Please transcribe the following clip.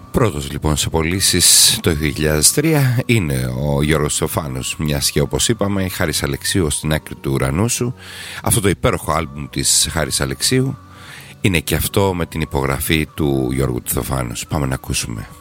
Πρώτος λοιπόν σε πωλήσεις το 2003 είναι ο Γιώργος Θεοφάνος, μιας και όπως είπαμε η Χάρης Αλεξίου στην άκρη του ουρανού σου. Αυτό το υπέροχο άλμπουμ της Χάρης Αλεξίου είναι και αυτό με την υπογραφή του Γιώργου Θεοφάνου. Πάμε να ακούσουμε.